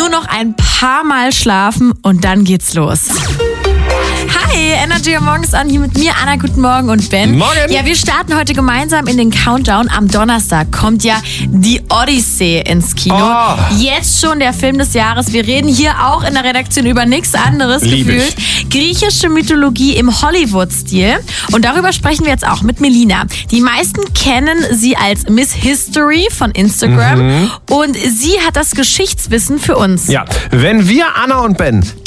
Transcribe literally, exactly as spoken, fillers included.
Nur noch ein paar Mal schlafen und dann geht's los. Hi, Energy am Morgens an, hier mit mir, Anna, guten Morgen und Ben. Morgen. Ja, wir starten heute gemeinsam in den Countdown. Am Donnerstag kommt ja die Odyssey ins Kino. Oh. Jetzt schon der Film des Jahres. Wir reden hier auch in der Redaktion über nichts anderes Lieb gefühlt. Griechische Mythologie im Hollywood-Stil. Und darüber sprechen wir jetzt auch mit Melina. Die meisten kennen sie als Miss History von Instagram. Mhm. Und sie hat das Geschichtswissen für uns. Ja, wenn wir, Anna und Ben,